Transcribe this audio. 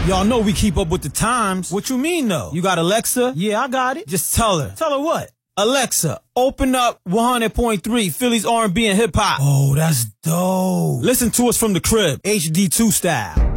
Y'all know we keep up with the times. What you mean, though? You got Alexa? Yeah, I got it. Just tell her. Tell her what? Alexa, open up 100.3 Phillies R&B and hip-hop. Oh, that's dope. Listen to us from the crib, HD2 style.